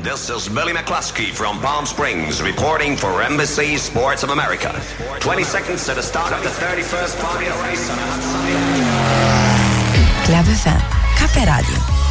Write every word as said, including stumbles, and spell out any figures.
This is Billy McCluskey from Palm Springs reporting for N B C Sports of America. twenty seconds to the start of the thirty-first Formula race on a hot sunny day. Club F M, Caffè Radio.